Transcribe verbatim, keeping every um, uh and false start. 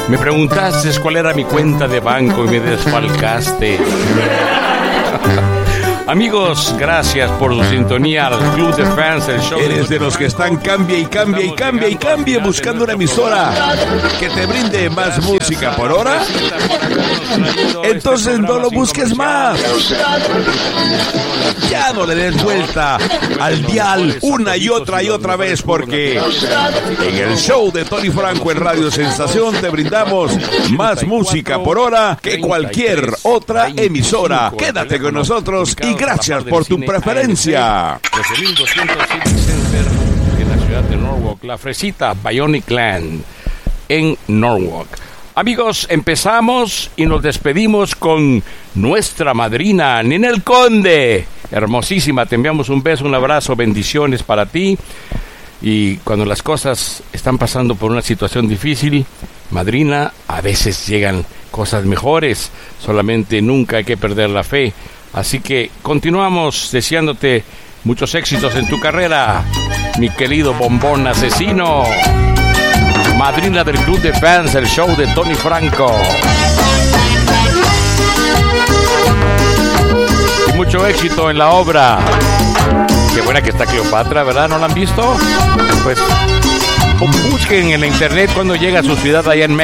Me preguntaste cuál era mi cuenta de banco y me desfalcaste. Amigos, gracias por su sintonía al Club de Fans, el show. Eres de los que están cambia y cambia y cambia y cambia buscando una emisora que te brinde más música por hora. Entonces no lo busques más. Ya no le des vuelta al dial una y otra y otra vez, porque en el show de Tony Franco en Radio Sensación te brindamos más música por hora que cualquier otra emisora. Quédate con nosotros y gracias por tu preferencia. Desde mil doscientos City Center en la ciudad de Norwalk, la fresita Bionic Land en Norwalk. Amigos, empezamos y nos despedimos con nuestra madrina Ninel Conde. Hermosísima, te enviamos un beso, un abrazo, bendiciones para ti. Y cuando las cosas están pasando por una situación difícil, madrina, a veces llegan cosas mejores. Solamente nunca hay que perder la fe. Así que continuamos deseándote muchos éxitos en tu carrera, mi querido bombón asesino. Madrina del Club de Fans, el show de Tony Franco. Y mucho éxito en la obra. Qué buena que está Cleopatra, ¿verdad? ¿No la han visto? Pues busquen en la internet cuando llega a su ciudad allá en México.